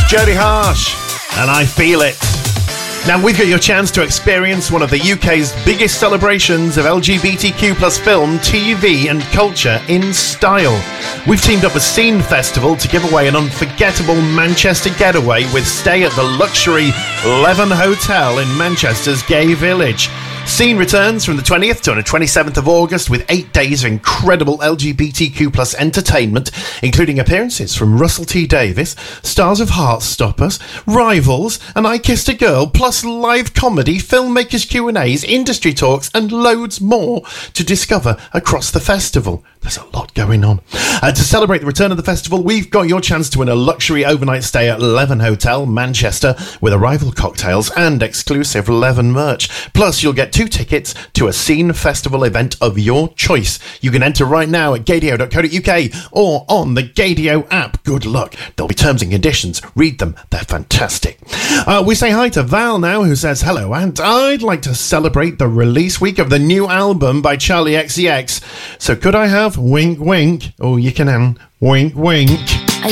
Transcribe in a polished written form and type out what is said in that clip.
Jodie Harsh, and I Feel It. Now we've got your chance to experience one of the UK's biggest celebrations of LGBTQ plus film, TV and culture in style. We've teamed up with Scene Festival to give away an unforgettable Manchester getaway with stay at the luxury Leven Hotel in Manchester's Gay Village. Scene returns from the 20th to the 27th of August with 8 days of incredible LGBTQ plus entertainment, including appearances from Russell T Davies, stars of Heartstoppers, Rivals, and I Kissed a Girl, plus live comedy, filmmakers Q&As, industry talks, and loads more to discover across the festival. There's a lot going on. To celebrate the return of the festival, we've got your chance to win a luxury overnight stay at Leven Hotel, Manchester, with arrival cocktails and exclusive Leven merch. Plus, you'll get 2 tickets to a Scene Festival event of your choice. You can enter right now at gadio.co.uk or on the Gadio app. Good luck. There'll be terms and conditions. Read them. They're fantastic. We say hi to Val now, who says, hello, and I'd like to celebrate the release week of the new album by Charlie XCX. So could I have wink wink? Oh, you can wink wink.